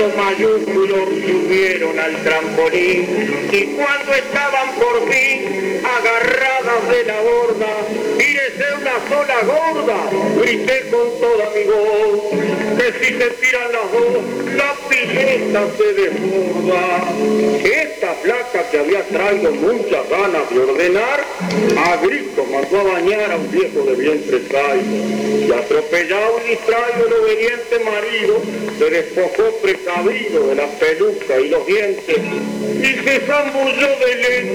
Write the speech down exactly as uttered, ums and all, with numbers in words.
los mayúsculos subieron al trampolín y cuando estaban por fin agarradas de la borda, tírese una sola gorda, grité con toda mi voz, que si se tiran las dos, la pileta se desborda. Esta flaca que había traído muchas ganas de ordenar, a grito mandó a bañar a un viejo de vientre traigo, y atropellado y distraído el obediente marido, se despojó precavido de la peluca y los dientes, y se zambulló de lento